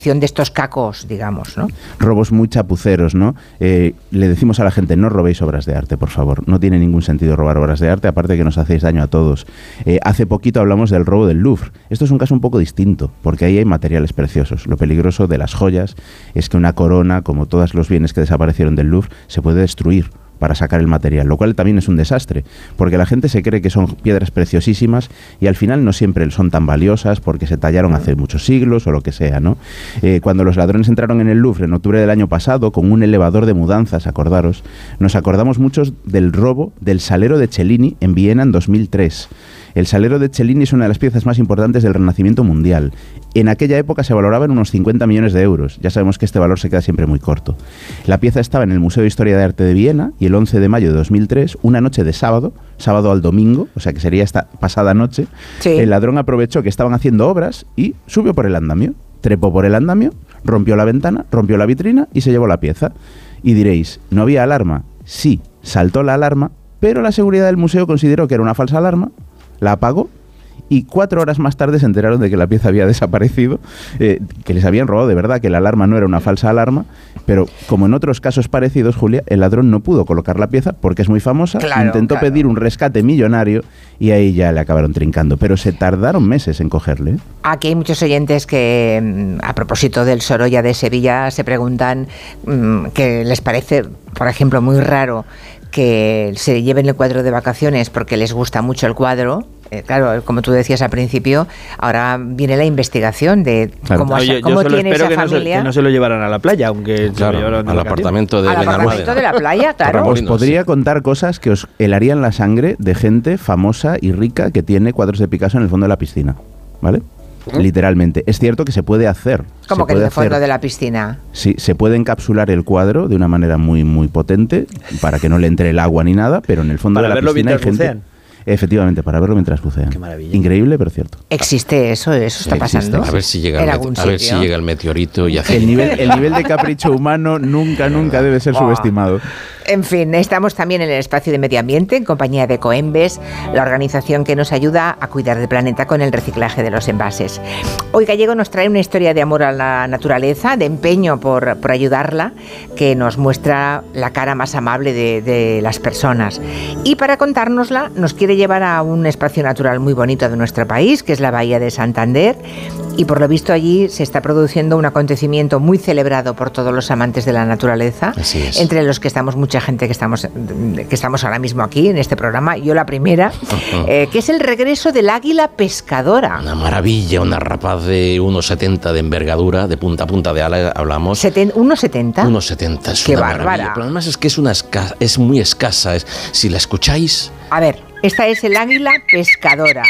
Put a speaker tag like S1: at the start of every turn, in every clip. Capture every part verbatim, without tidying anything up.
S1: de estos cacos, digamos, ¿no?
S2: Robos muy chapuceros, ¿no? Eh, le decimos a la gente, no robéis obras de arte, por favor. No tiene ningún sentido robar obras de arte, aparte que nos hacéis daño a todos. Eh, hace poquito hablamos del robo del Louvre. Esto es un caso un poco distinto, porque ahí hay materiales preciosos. Lo peligroso de las joyas es que una corona, como todos los bienes que desaparecieron del Louvre, se puede destruir para sacar el material, lo cual también es un desastre, porque la gente se cree que son piedras preciosísimas y al final no siempre son tan valiosas porque se tallaron hace muchos siglos o lo que sea, ¿no? Eh, cuando los ladrones entraron en el Louvre en octubre del año pasado con un elevador de mudanzas, acordaros, nos acordamos muchos del robo del Salero de Cellini en Viena en dos mil tres. El Salero de Cellini es una de las piezas más importantes del Renacimiento mundial. En aquella época se valoraba en unos cincuenta millones de euros. Ya sabemos que este valor se queda siempre muy corto. La pieza estaba en el Museo de Historia de Arte de Viena y el once de mayo de dos mil tres, una noche de sábado, sábado al domingo, o sea que sería esta pasada noche, sí. El ladrón aprovechó que estaban haciendo obras y subió por el andamio. Trepó por el andamio, rompió la ventana, rompió la vitrina y se llevó la pieza. Y diréis, ¿no había alarma? Sí, saltó la alarma, pero la seguridad del museo consideró que era una falsa alarma, la apagó y cuatro horas más tarde se enteraron de que la pieza había desaparecido, eh, que les habían robado de verdad, que la alarma no era una falsa alarma, pero como en otros casos parecidos, Julia, el ladrón no pudo colocar la pieza porque es muy famosa, claro, intentó claro. pedir un rescate millonario y ahí ya le acabaron trincando, pero se tardaron meses en cogerle.
S1: Aquí hay muchos oyentes que, a propósito del Sorolla de Sevilla, se preguntan mmm, que les parece, por ejemplo, muy raro que se lleven el cuadro de vacaciones porque les gusta mucho el cuadro. Eh, claro, como tú decías al principio, ahora viene la investigación de claro. cómo,
S3: Oye,
S1: cómo tiene esa
S3: que
S1: familia.
S3: No se, que no se lo llevaran a la playa, aunque
S4: claro,
S3: se lo llevaran
S4: al apartamento de
S1: Al apartamento de la playa, claro.
S2: Os podría contar cosas que os helarían la sangre de gente famosa y rica que tiene cuadros de Picasso en el fondo de la piscina, ¿vale? ¿Mm? Literalmente. Es cierto que se puede hacer.
S1: ¿Cómo que
S2: en
S1: el fondo
S2: hacer,
S1: de la piscina?
S2: Sí, se puede encapsular el cuadro de una manera muy muy potente para que no le entre el agua ni nada, pero en el fondo
S3: para
S2: de la piscina hay gente...
S3: Bucean.
S2: Efectivamente, para verlo mientras bucean.
S3: Qué maravilla.
S2: Increíble, pero cierto.
S1: ¿Existe eso? ¿Eso está pasando?
S4: Existe. A ver si llega, el, met- a ver si llega el meteorito y hace...
S2: El nivel, el nivel de capricho humano nunca, nunca debe ser oh. subestimado.
S1: En fin, estamos también en el espacio de medio ambiente en compañía de Coembes, la organización que nos ayuda a cuidar del planeta con el reciclaje de los envases. Hoy Gallego nos trae una historia de amor a la naturaleza, de empeño por, por ayudarla, que nos muestra la cara más amable de, de las personas. Y para contárnosla nos quiere llevar a un espacio natural muy bonito de nuestro país, que es la Bahía de Santander, y por lo visto allí se está produciendo un acontecimiento muy celebrado por todos los amantes de la naturaleza,
S4: Así es.
S1: Entre los que estamos mucha gente que estamos, que estamos ahora mismo aquí en este programa, yo la primera, eh, que es el regreso del águila pescadora.
S4: Una maravilla, una rapaz de uno setenta de envergadura, de punta a punta de ala, hablamos.
S1: ¿uno setenta?
S4: uno setenta, es
S1: Qué
S4: una
S1: bárbara.
S4: maravilla. Pero además es que es, una esca- es muy escasa, es, si la escucháis...
S1: A ver, esta es el águila pescadora.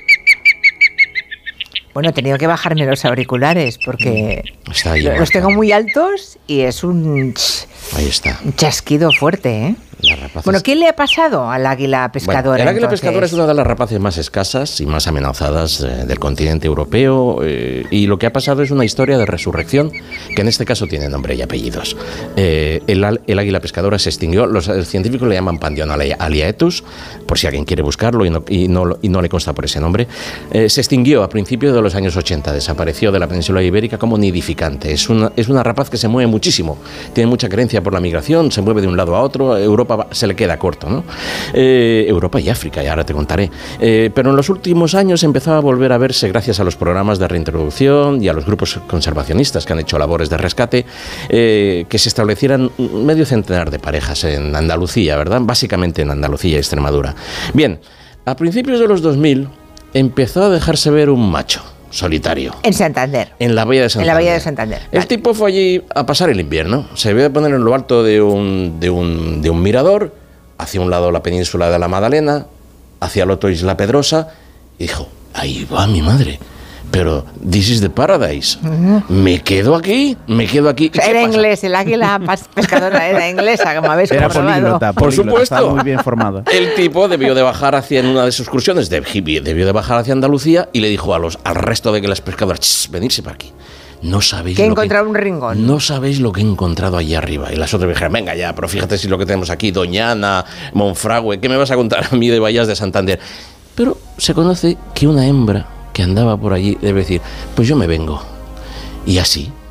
S1: Bueno, he tenido que bajarme los auriculares porque
S4: está ahí,
S1: los tengo muy altos y es un,
S4: ahí está.
S1: un chasquido fuerte, ¿eh? Bueno, ¿qué le ha pasado al águila pescadora?
S4: Bueno, el águila
S1: entonces?
S4: pescadora es una de las rapaces más escasas y más amenazadas eh, del continente europeo eh, y lo que ha pasado es una historia de resurrección que en este caso tiene nombre y apellidos. Eh, el, el águila pescadora se extinguió, los científicos le llaman Pandion aliaetus, por si alguien quiere buscarlo y no, y no, y no le consta por ese nombre. Eh, se extinguió a principios de los años ochenta, desapareció de la península ibérica como nidificante. Es una, es una rapaz que se mueve muchísimo, tiene mucha creencia por la migración, se mueve de un lado a otro, Europa se le queda corto, ¿no? Eh, Europa y África, y ahora te contaré. Eh, pero en los últimos años empezaba a volver a verse gracias a los programas de reintroducción y a los grupos conservacionistas que han hecho labores de rescate, eh, que se establecieran medio centenar de parejas en Andalucía, ¿verdad? Básicamente en Andalucía y Extremadura. Bien, a principios de los dos mil empezó a dejarse ver un macho solitario.
S1: En Santander.
S4: En la Bahía de Santander.
S1: En la Bahía de Santander.
S4: El vale. tipo fue allí a pasar el invierno. Se ve a poner en lo alto de un, de un, de un mirador, hacia un lado la península de la Magdalena, hacia el otro Isla Pedrosa, y dijo, ahí va mi madre. Pero this is the paradise. Uh-huh. Me quedo aquí, me quedo aquí.
S1: Era inglés, el águila pescadora era inglesa, como habéis
S2: era
S1: comprobado.
S2: Políglota,
S4: por supuesto.
S2: Estaba muy bien formada.
S4: El tipo debió de bajar hacia en una de sus excursiones, debió de bajar hacia Andalucía y le dijo a los al resto de que las pescadoras, venirse para aquí. No sabéis
S1: que he
S4: lo
S1: encontrado
S4: que,
S1: un ringón.
S4: No sabéis lo que he encontrado allí arriba. Y las otras dijeron, venga ya, pero fíjate si lo que tenemos aquí, Doñana, Monfragüe, ¿qué me vas a contar a mí de Bahías de Santander? Pero se conoce que una hembra que andaba por allí debe decir, pues yo me vengo. Y así